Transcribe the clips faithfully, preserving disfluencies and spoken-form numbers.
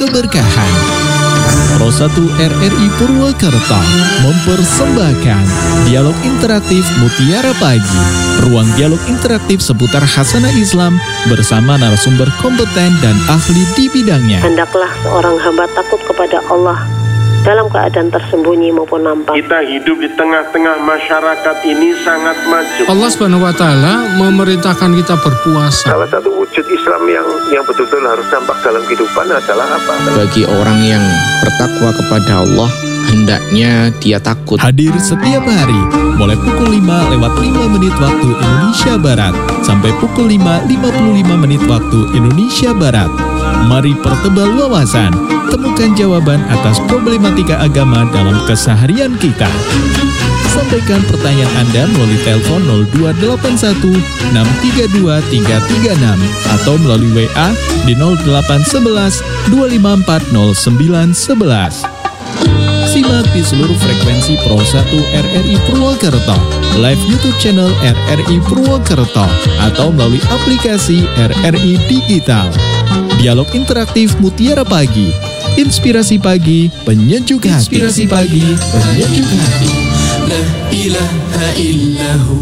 keberkahan. Pro satu R R I Purwakarta mempersembahkan dialog interaktif Mutiara Pagi. Ruang dialog interaktif seputar Hasanah Islam bersama narasumber kompeten dan ahli di bidangnya. Hendaklah seorang hamba takut kepada Allah dalam keadaan tersembunyi maupun nampak. Kita hidup di tengah-tengah masyarakat ini sangat maju. Allah Subhanahu wa taala memerintahkan kita berpuasa. Salah satu wujud Islam yang yang betul-betul harus nampak dalam kehidupan adalah apa? Bagi orang yang bertakwa kepada Allah, hendaknya dia takut. Hadir setiap hari mulai pukul lima lewat lima menit waktu Indonesia Barat sampai pukul lima lima puluh lima menit waktu Indonesia Barat. Mari pertebal wawasan, temukan jawaban atas problematika agama dalam keseharian kita. Sampaikan pertanyaan Anda melalui telepon nol dua delapan satu enam tiga dua tiga tiga enam atau melalui W A di nol delapan satu satu dua lima empat nol sembilan satu satu. Simak di seluruh frekuensi Pro satu R R I Purwakarta, live YouTube channel R R I Purwakarta, atau melalui aplikasi R R I Digital. Dialog interaktif Mutiara Pagi, inspirasi pagi, penyejuk hati. Inspirasi pagi, penyejuk hati. La ilaha illahu.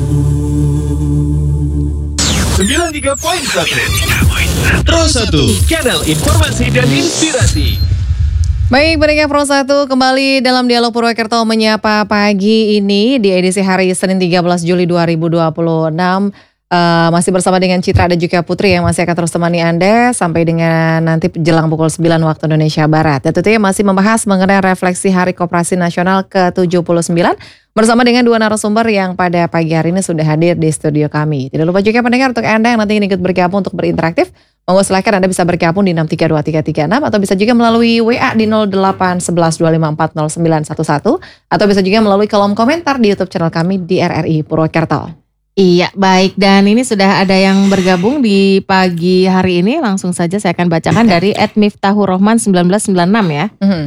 sembilan puluh tiga koma satu Pro satu, channel informasi dan inspirasi. Baik, pendengar Pro satu, kembali dalam Dialog Purwakarta Menyapa Pagi ini di edisi hari Senin tiga belas Juli dua ribu dua puluh enam. Uh, masih bersama dengan Citra dan juga Putri yang masih akan terus temani Anda sampai dengan nanti jelang pukul sembilan waktu Indonesia Barat. Dan tentunya masih membahas mengenai refleksi Hari Koperasi Nasional ke tujuh puluh sembilan bersama dengan dua narasumber yang pada pagi hari ini sudah hadir di studio kami. Tidak lupa juga pendengar untuk Anda yang nanti ingin ikut bergabung untuk berinteraktif, monggo silahkan Anda bisa bergabung di enam tiga dua tiga tiga enam atau bisa juga melalui W A di nol delapan satu satu dua lima empat nol sembilan satu satu atau bisa juga melalui kolom komentar di YouTube channel kami di R R I Purwakarta. Iya, baik, dan ini sudah ada yang bergabung di pagi hari ini. Langsung saja saya akan bacakan dari et miftahur rohman seribu sembilan ratus sembilan puluh enam ya. Mm-hmm.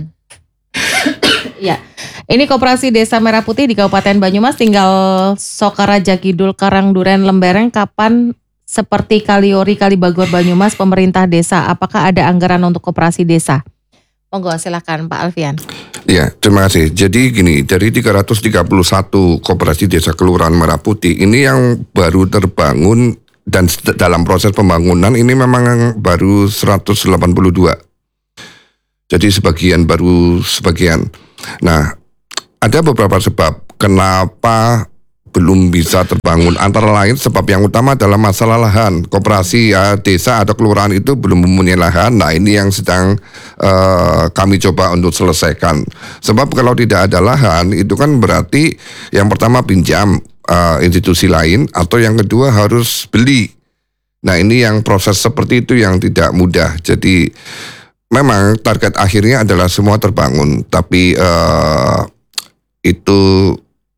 Ya, ini Koperasi Desa Merah Putih di Kabupaten Banyumas tinggal Sokaraja Kidul Karangduren Lembereng. Kapan seperti Kaliori Kalibagor Banyumas pemerintah desa? Apakah ada anggaran untuk koperasi desa? Monggo silakan Pak Alfian. Ya, terima kasih. Jadi gini, dari tiga ratus tiga puluh satu koperasi desa kelurahan Merah Putih ini yang baru terbangun dan dalam proses pembangunan ini memang baru seratus delapan puluh dua. Jadi sebagian baru sebagian. Nah, ada beberapa sebab kenapa belum bisa terbangun. Antara lain sebab yang utama adalah masalah lahan. Koperasi ya, desa atau kelurahan itu belum mempunyai lahan. Nah, ini yang sedang uh, kami coba untuk selesaikan. Sebab kalau tidak ada lahan itu kan berarti yang pertama pinjam uh, institusi lain, atau yang kedua harus beli. Nah, ini yang proses seperti itu yang tidak mudah. Jadi memang target akhirnya adalah semua terbangun, tapi uh, itu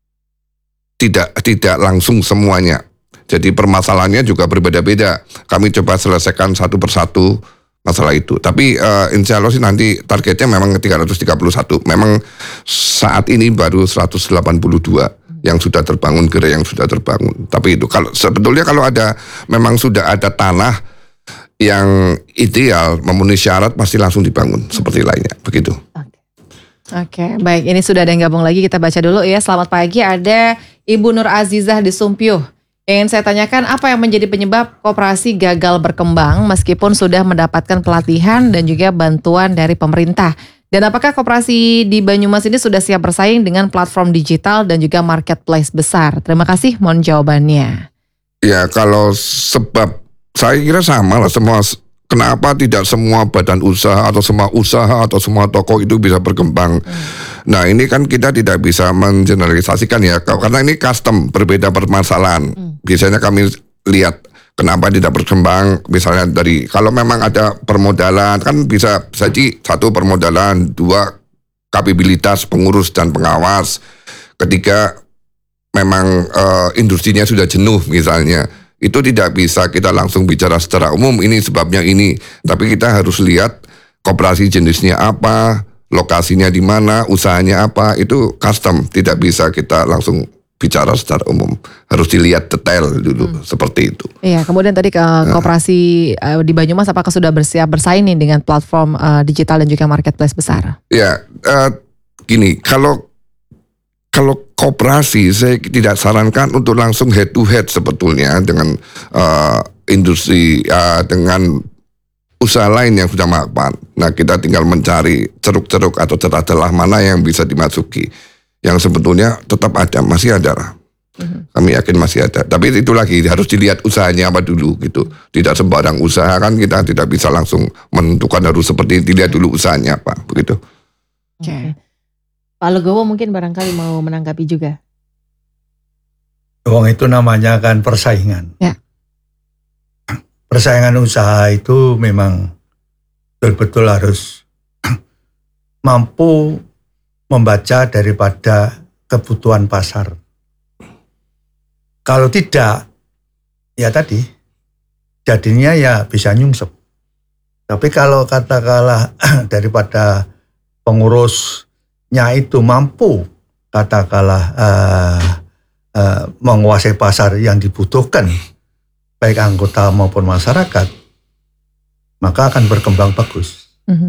tidak tidak langsung semuanya. Jadi permasalahannya juga berbeda-beda. Kami coba selesaikan satu persatu masalah itu. Tapi uh, insya Allah sih nanti targetnya memang tiga ratus tiga puluh satu. Memang saat ini baru seratus delapan puluh dua yang sudah terbangun, gerai yang sudah terbangun. Tapi itu kalau sebetulnya kalau ada memang sudah ada tanah yang ideal memenuhi syarat pasti langsung dibangun seperti lainnya. Begitu. Oke, baik. Ini sudah ada yang gabung lagi. Kita baca dulu ya. Selamat pagi. Ada Ibu Nur Azizah di Sumpiyuh. Ingin saya tanyakan, apa yang menjadi penyebab koperasi gagal berkembang meskipun sudah mendapatkan pelatihan dan juga bantuan dari pemerintah? Dan apakah koperasi di Banyumas ini sudah siap bersaing dengan platform digital dan juga marketplace besar? Terima kasih. Mohon jawabannya. Ya, kalau sebab saya kira sama lah semua. Kenapa tidak semua badan usaha atau semua usaha atau semua toko itu bisa berkembang? Hmm. Nah, ini kan kita tidak bisa mengeneralisasikan ya, karena ini custom, berbeda permasalahan. Hmm. Biasanya kami lihat kenapa tidak berkembang, misalnya dari kalau memang ada permodalan kan bisa saja satu permodalan, dua kapabilitas pengurus dan pengawas, ketiga memang uh, industrinya sudah jenuh misalnya. Itu tidak bisa kita langsung bicara secara umum, ini sebabnya ini. Tapi kita harus lihat koperasi jenisnya apa, lokasinya di mana, usahanya apa, itu custom. Tidak bisa kita langsung bicara secara umum. Harus dilihat detail dulu hmm. seperti itu. Iya, kemudian tadi ke koperasi uh, di Banyumas apakah sudah bersiap bersaing nih dengan platform uh, digital dan juga marketplace besar? Ya, uh, gini, kalau kalau koperasi saya tidak sarankan untuk langsung head to head sebetulnya dengan uh, industri uh, dengan usaha lain yang sudah mapan. Nah, kita tinggal mencari ceruk-ceruk atau celah-celah mana yang bisa dimasuki. Yang sebetulnya tetap ada, masih ada lah. Mm-hmm. Kami yakin masih ada. Tapi itu lagi harus dilihat usahanya apa dulu gitu. Tidak sembarang usaha kan kita tidak bisa langsung menentukan harus seperti itu. Dilihat dulu usahanya apa begitu. Oke. Okay. Pak Legowo mungkin barangkali mau menanggapi juga. Uang itu namanya kan persaingan. Ya. Persaingan usaha itu memang betul-betul harus mampu membaca daripada kebutuhan pasar. Kalau tidak, ya tadi, jadinya ya bisa nyungsep. Tapi kalau katakanlah daripada pengurusnya itu mampu katakanlah uh, uh, menguasai pasar yang dibutuhkan, baik anggota maupun masyarakat, maka akan berkembang bagus. Mm-hmm.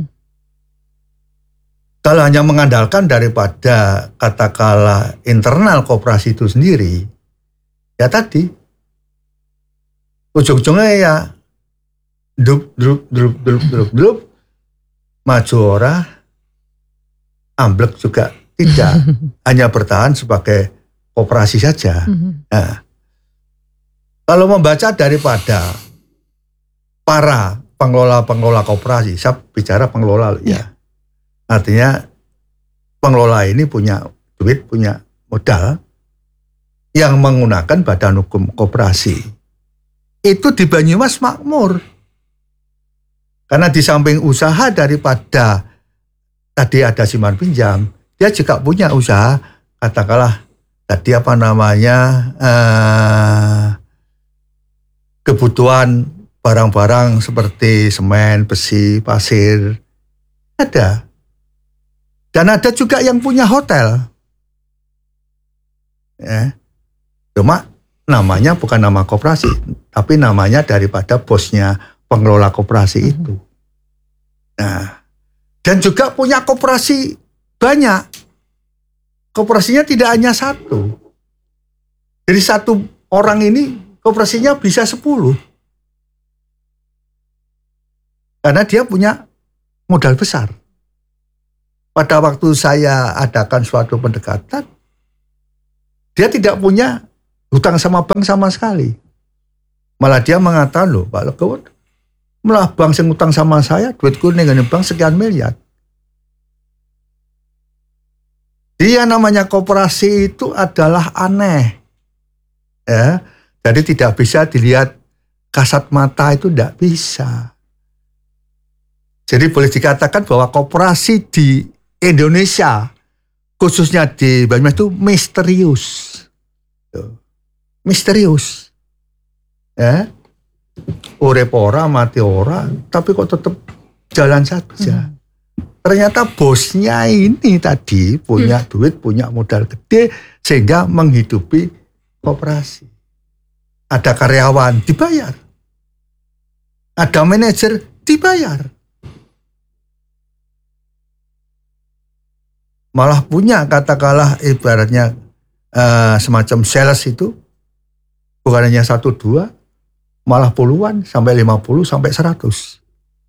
Kalau hanya mengandalkan daripada katakanlah internal koperasi itu sendiri, ya tadi ujung-ujungnya ya drup drup drup drup drup drup maju ora, amblek juga tidak, hanya bertahan sebagai koperasi saja. Mm-hmm. Nah, kalau membaca daripada para pengelola-pengelola koperasi, saya bicara pengelola ya. Artinya pengelola ini punya duit, punya modal yang menggunakan badan hukum koperasi. Itu di Banyumas makmur. Karena di samping usaha daripada tadi ada simpan pinjam, dia juga punya usaha, katakanlah tadi apa namanya, eh, kebutuhan barang-barang seperti semen, besi, pasir, ada. Dan ada juga yang punya hotel. Ya. Cuma namanya bukan nama koperasi, tapi namanya daripada bosnya pengelola koperasi mm-hmm. itu. Nah, dan juga punya koperasi banyak. Koperasinya tidak hanya satu. Jadi satu orang ini koperasinya bisa sepuluh. Karena dia punya modal besar. Pada waktu saya adakan suatu pendekatan, dia tidak punya hutang sama bank sama sekali. Malah dia mengatakan, loh Pak Legowo, malah bank yang hutang sama saya, duit kuning dengan bank sekian miliar. Dia namanya koperasi itu adalah aneh. Ya, jadi tidak bisa dilihat kasat mata, itu tidak bisa. Jadi boleh dikatakan bahwa koperasi di Indonesia, khususnya di Banyumas itu misterius. Misterius. Ya. Urip ora, mati ora, tapi kok tetap jalan saja. Hmm. Ternyata bosnya ini tadi punya hmm. duit, punya modal gede, sehingga menghidupi koperasi. Ada karyawan, dibayar. Ada manajer, dibayar. Malah punya katakanlah ibaratnya uh, semacam sales itu bukan hanya satu dua, malah puluhan sampai lima puluh sampai seratus.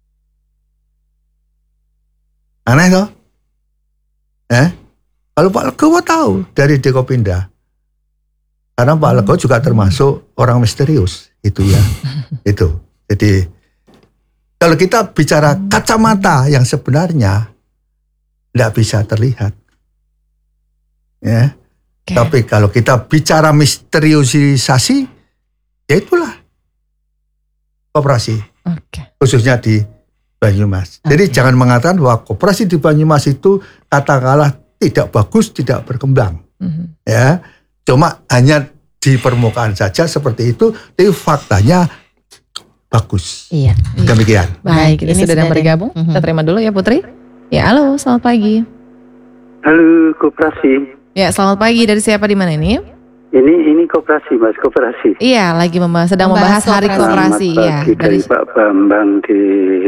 Aneh toh? Eh? Kalau Pak Legowo tahu dari Dekopindah, karena Pak Legowo juga termasuk orang misterius itu ya, itu. Jadi kalau kita bicara kacamata yang sebenarnya, tidak bisa terlihat, ya. Okay. Tapi kalau kita bicara misteriusisasi, ya itulah koperasi, okay. khususnya di Banyumas. Okay. Jadi jangan mengatakan bahwa koperasi di Banyumas itu katakanlah tidak bagus, tidak berkembang, mm-hmm. ya. Cuma hanya di permukaan saja seperti itu, tapi faktanya bagus. Iya. Demikian. Baik, ini sudah yang bergabung. Mm-hmm. Kita terima dulu ya Putri. Ya, halo, selamat pagi. Halo, koperasi. Ya, selamat pagi. Dari siapa di mana ini? Ini ini koperasi, Mas, koperasi. Iya, lagi membahas, sedang membahas, Membahas Hari Koperasi. Selamat Iya, pagi dari Pak Bambang di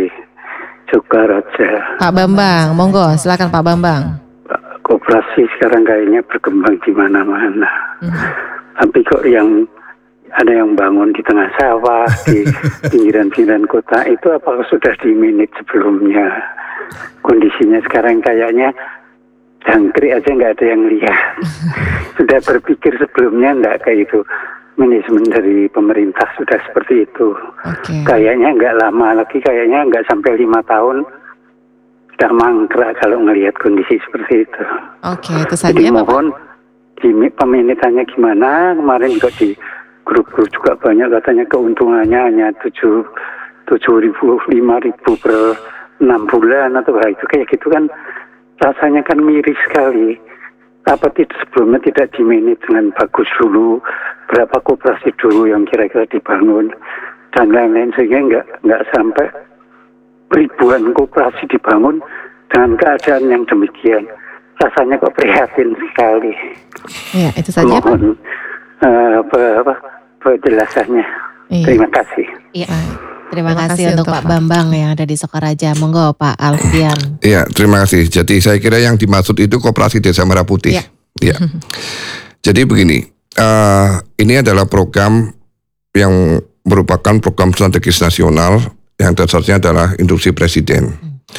Sukaraja. Pak Bambang, monggo, silakan Pak Bambang. Koperasi sekarang kayaknya berkembang di mana-mana. Hmm. Tapi kok yang ada yang bangun di tengah sawah, di pinggiran-pinggiran kota, itu apakah sudah di minit sebelumnya? Kondisinya sekarang kayaknya jangkrik aja nggak ada yang lihat. Sudah berpikir sebelumnya enggak kayak itu. Manajemen dari pemerintah sudah seperti itu. Okay. Kayaknya nggak lama lagi, kayaknya nggak sampai lima tahun sudah mangkrak kalau ngelihat kondisi seperti itu. Oke, itu saja Jadi Bapak. mohon di peminitannya gimana? Kemarin juga di grup-grup juga banyak katanya keuntungannya hanya tujuh tujuh ribu lima ribu per enam bulan atau hal itu kayak gitu kan, rasanya kan miris sekali. Apa tidak sebelumnya tidak dimanage dengan bagus dulu, berapa koperasi dulu yang kira-kira dibangun dan lain-lain, sehingga nggak nggak sampai ribuan koperasi dibangun dengan keadaan yang demikian. Rasanya kok prihatin sekali. Iya, itu saja Pak. Mohon uh, apa, apa, penjelasannya. Iya. Terima kasih. Iya. Terima Terima, kasih kasih untuk untuk Pak Pak. Bambang yang ada di Sokaraja. Monggo Pak Alfian. Iya, terima kasih. Jadi saya kira yang dimaksud itu Koperasi Desa Merah Putih. Iya. Iya. Jadi begini, uh, ini adalah program yang merupakan program strategis nasional yang dasarnya adalah instruksi Presiden.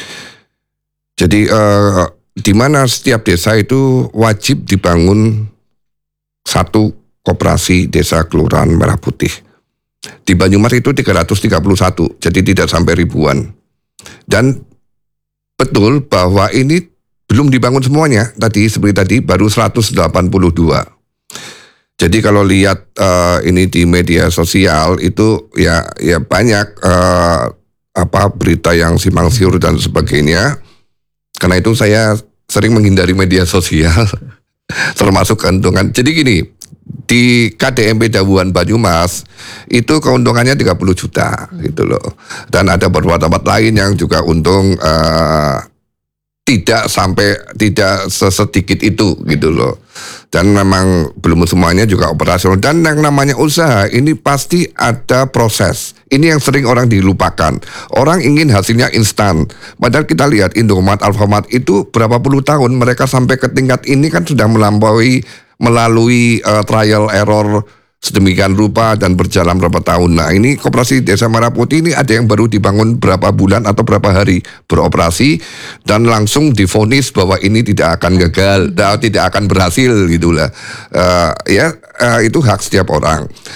Jadi uh, di mana setiap desa itu wajib dibangun satu koperasi desa kelurahan Merah Putih. Di Banyumas itu tiga ratus tiga puluh satu, jadi tidak sampai ribuan. Dan betul bahwa ini belum dibangun semuanya, tadi seperti tadi baru seratus delapan puluh dua. Jadi kalau lihat uh, ini di media sosial itu ya ya banyak uh, apa berita yang simpang siur dan sebagainya. Karena itu saya sering menghindari media sosial termasuk keuntungan. Jadi gini, di K D M P Dawuan Banyumas itu keuntungannya tiga puluh juta gitu loh. Dan ada beberapa tempat lain yang juga untung uh, tidak sampai tidak sesedikit itu gitu loh. Dan memang belum semuanya juga operasional. Dan yang namanya usaha ini pasti ada proses. Ini yang sering orang dilupakan. Orang ingin hasilnya instan. Padahal kita lihat Indomaret, Alfamart itu berapa puluh tahun mereka sampai ke tingkat ini kan sudah melampaui melalui uh, trial error sedemikian rupa dan berjalan berapa tahun. Nah ini Koperasi Desa Merah Putih ini ada yang baru dibangun berapa bulan atau berapa hari beroperasi dan langsung divonis bahwa ini tidak akan gagal, tidak akan berhasil gitulah. Uh, ya uh, itu hak setiap orang.